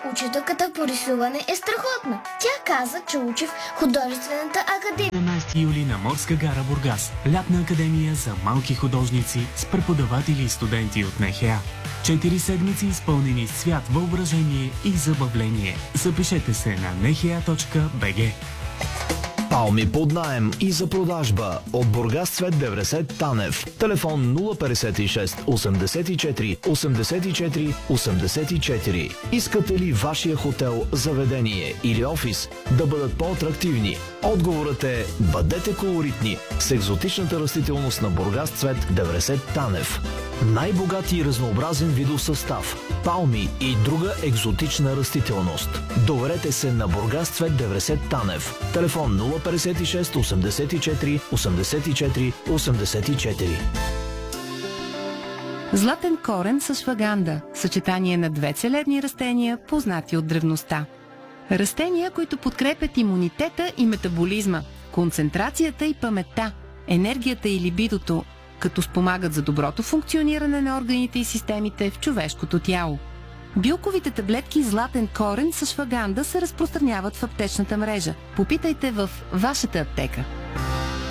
Учителката по рисуване е страхотна. Тя каза, че учи в художествената академия. 17 юли на Морска гара Бургас. Лятна академия за малки художници с преподаватели и студенти от НХА. 4 седмици изпълнени с цвят, въображение и забавление. Запишете се на nha.bg. Палми под наем и за продажба от Бургас Цвет 90 Танев. Телефон 056 84 84 84. Искате ли вашия хотел, заведение или офис да бъдат по-атрактивни? Отговорът е: бъдете колоритни с екзотичната растителност на Бургас Цвет 90 Танев. Най-богат и разнообразен видов състав, палми и друга екзотична растителност. Доверете се на Бургас Цвет 90 Танев. Телефон 056 84 84 84. Златен корен с шваганда – съчетание на две целебни растения, познати от древността. Растения, които подкрепят имунитета и метаболизма, концентрацията и паметта, енергията и либидото, като спомагат за доброто функциониране на органите и системите в човешкото тяло. Билковите таблетки златен корен с шваганда се разпространяват в аптечната мрежа. Попитайте в вашата аптека.